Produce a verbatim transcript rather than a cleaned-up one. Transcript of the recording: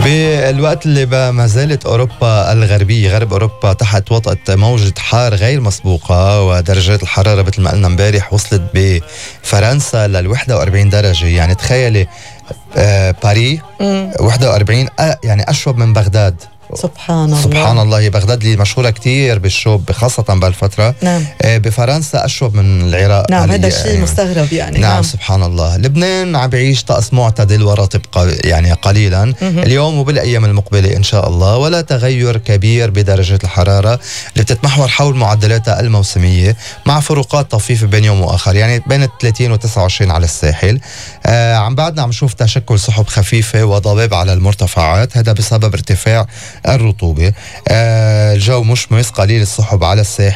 بالوقت اللي ما زالت أوروبا الغربية غرب أوروبا تحت وطأة موجة حار غير مسبوقة، ودرجات الحرارة مثل ما قلنا امبارح وصلت بفرنسا لل واحد وأربعين درجة. يعني تخيلي آه باريس واحد وأربعين، آه يعني أشرب من بغداد. سبحان الله سبحان الله. هي بغداد اللي مشهورة كتير بالشوب خاصة بهالفترة. نعم. آه بفرنسا أشرب من العراق. نعم هذا الشيء مستغرب يعني. نعم, نعم سبحان الله. لبنان عم بيعيش طقس معتدل ورطب يعني قليلا م-م. اليوم وبالأيام المقبلة إن شاء الله، ولا تغير كبير بدرجة الحرارة اللي بتتمحور حول معدلاتها الموسمية مع فروقات طفيفة بين يوم وآخر، يعني بين ثلاثين وتسعة وعشرين على الساحل. آه عم بعدنا عم نشوف تشكل سحب خفيفة وضباب على المرتفعات، هذا بسبب ارتفاع الرطوبة. آه الجو مشمس، قليل السحب على الساحل.